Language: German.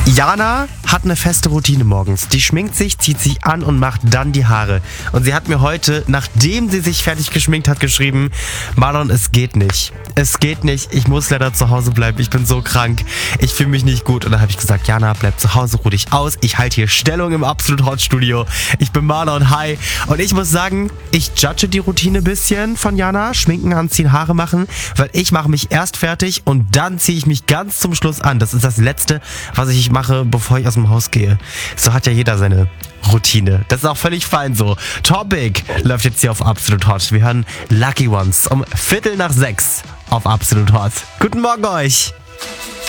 Jana hat eine feste Routine morgens. Die schminkt sich, zieht sich an und macht dann die Haare. Und sie hat mir heute, nachdem sie sich fertig geschminkt hat, geschrieben: Marlon, es geht nicht. Es geht nicht. Ich muss leider zu Hause bleiben. Ich bin so krank. Ich fühle mich nicht gut. Und dann habe ich gesagt: Jana, bleib zu Hause, ruh dich aus. Ich halte hier Stellung im Absolut Hot Studio. Ich bin Marlon, hi. Und ich muss sagen, ich judge die Routine ein bisschen von Jana. Schminken, anziehen, Haare machen. Weil ich mache mich erst fertig und dann ziehe ich mich ganz zum Schluss an. Das ist das Letzte, was ich mache, bevor ich aus dem Haus gehe. So hat ja jeder seine Routine. Das ist auch völlig fein so. Topic läuft jetzt hier auf Absolut Hot. Wir hören Lucky Ones um 5:45 auf Absolut Hot. Guten Morgen euch.